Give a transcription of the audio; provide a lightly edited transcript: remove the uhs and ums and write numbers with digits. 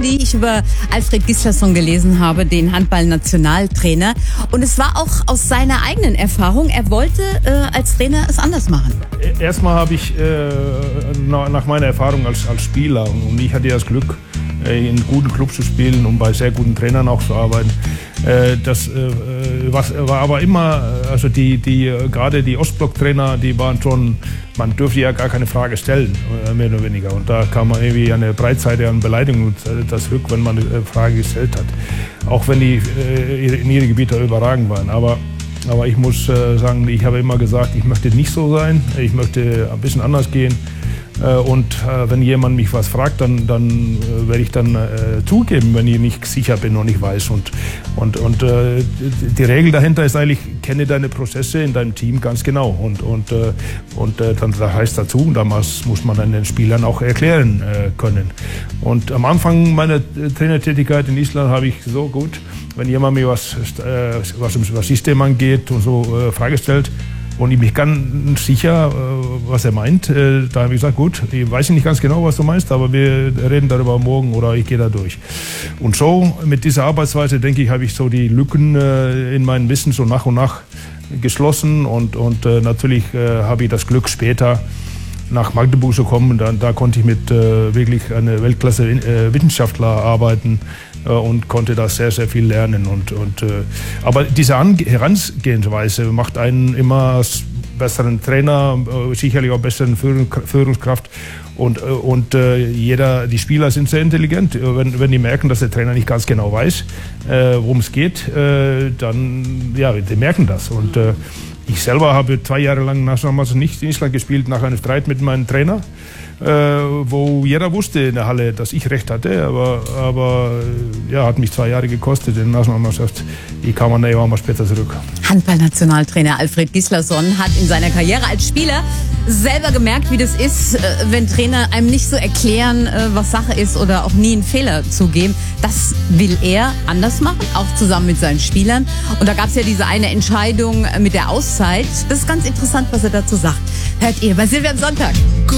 die ich über Alfred Gislason gelesen habe, den Handball-Nationaltrainer. Und es war auch aus seiner eigenen Erfahrung, er wollte als Trainer es anders machen. Erstmal habe ich nach meiner Erfahrung als Spieler, und ich hatte ja das Glück, in guten Clubs zu spielen und bei sehr guten Trainern auch zu arbeiten. Das war aber immer, also gerade die Ostblock-Trainer, die waren schon, man dürfte ja gar keine Frage stellen, mehr oder weniger. Und da kam man irgendwie eine Breitseite an Beleidigungen zurück, wenn man eine Frage gestellt hat. Auch wenn die in ihre Gebiete überragend waren. Aber ich muss sagen, ich habe immer gesagt, ich möchte nicht so sein, ich möchte ein bisschen anders gehen. Und wenn jemand mich was fragt, dann werde ich dann zugeben, wenn ich nicht sicher bin und nicht weiß. Und die Regel dahinter ist eigentlich, kenne deine Prozesse in deinem Team ganz genau. Und dann das heißt dazu, damals muss man dann den Spielern auch erklären können. Und am Anfang meiner Trainertätigkeit in Island habe ich so gut, wenn jemand mir was das System angeht und so Frage stellt, und ich bin ganz sicher, was er meint. Da habe ich gesagt, gut, ich weiß nicht ganz genau, was du meinst, aber wir reden darüber morgen oder ich gehe da durch. Und so mit dieser Arbeitsweise, denke ich, habe ich so die Lücken in meinem Wissen so nach und nach geschlossen. Und natürlich habe ich das Glück, später nach Magdeburg zu kommen. Da konnte ich mit wirklich einer Weltklasse-Wissenschaftler arbeiten und konnte da sehr, sehr viel lernen. Aber diese Herangehensweise macht einen immer als besseren Trainer, sicherlich auch besseren Führungskraft. Und die Spieler sind sehr intelligent. Wenn die merken, dass der Trainer nicht ganz genau weiß, worum es geht, dann, ja, die merken das. Und ich selber habe 2 Jahre lang Nationalmannschaft nicht in Island gespielt, nach einem Streit mit meinem Trainer, wo jeder wusste in der Halle, dass ich recht hatte, aber ja, hat mich 2 Jahre gekostet in der Nationalmannschaft. Ich kam dann irgendwann mal später zurück. Handball-Nationaltrainer Alfred Gislason hat in seiner Karriere als Spieler selber gemerkt, wie das ist, wenn Trainer einem nicht so erklären, was Sache ist oder auch nie einen Fehler zugeben. Das will er anders machen, auch zusammen mit seinen Spielern. Und da gab es ja diese eine Entscheidung mit der Auszeit. Das ist ganz interessant, was er dazu sagt. Hört ihr bei Silvia am Sonntag.